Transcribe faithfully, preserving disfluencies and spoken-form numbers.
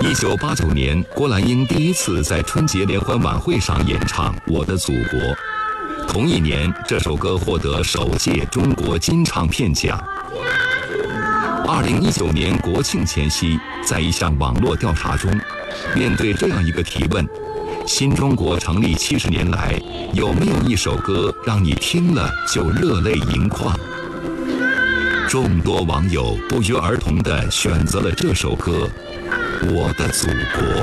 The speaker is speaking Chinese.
一九八九年，郭兰英第一次在春节联欢晚会上演唱《我的祖国》。同一年，这首歌获得首届中国金唱片奖。二零一九年国庆前夕，在一项网络调查中，面对这样一个提问：新中国成立七十年来，有没有一首歌让你听了就热泪盈眶？众多网友不约而同地选择了这首歌《我的祖国》。